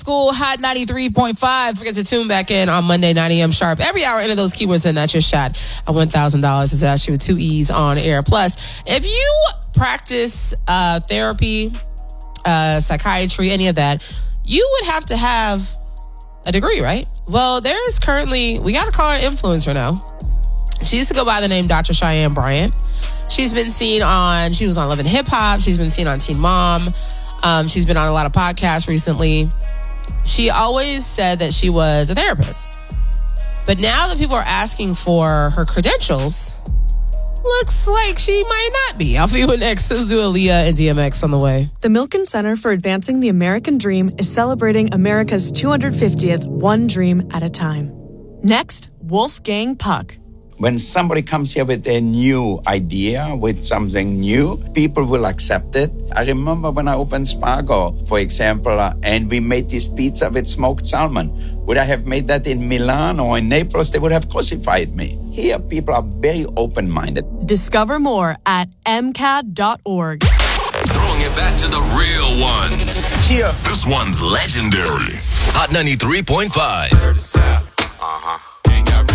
School Hot 93.5. Forget to tune back in on Monday, 9 a.m. sharp. Every hour, enter those keywords in. That's your shot at $1,000. It's actually with 2 E's on air. Plus, if you practice therapy, psychiatry, any of that, you would have to have a degree, right? Well, there is currently, we got to call her an influencer now. She used to go by the name Dr. Cheyenne Bryant. She's been seen on, she was on Love and Hip Hop. She's been seen on Teen Mom. She's been on a lot of podcasts recently. She always said that she was a therapist. But now that people are asking for her credentials, looks like she might not be. I'll be with next. Let's do Aaliyah and DMX on the way. The Milken Center for Advancing the American Dream is celebrating America's 250th One Dream at a Time. Next, Wolfgang Puck. When somebody comes here with a new idea, with something new, people will accept it. I remember when I opened Spago, for example, and we made this pizza with smoked salmon. Would I have made that in Milan or in Naples? They would have crucified me. Here, people are very open-minded. Discover more at MCAD.org. Throwing it back to the real ones. Here. This one's legendary. Hot 93.5. Ain't got